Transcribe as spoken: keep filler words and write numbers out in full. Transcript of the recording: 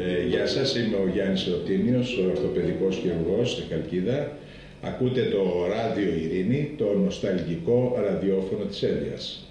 Ε, γεια σας, είμαι ο Γιάννης Ρωτίνιος, ο ορθοπαιδικός χειρουργός στη Χαλκίδα. Ακούτε το Ράδιο Ειρήνη, το νοσταλγικό ραδιόφωνο της Ένδειας.